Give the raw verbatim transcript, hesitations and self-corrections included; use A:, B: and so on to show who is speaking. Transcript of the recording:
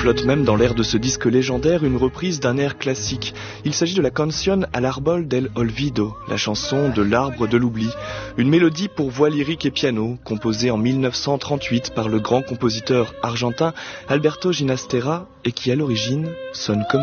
A: flotte même dans l'air de ce disque légendaire une reprise d'un air classique. Il s'agit de la Canción al árbol del olvido, la chanson de l'arbre de l'oubli. Une mélodie pour voix lyrique et piano, composée en mille neuf cent trente-huit par le grand compositeur argentin Alberto Ginastera et qui à l'origine sonne comme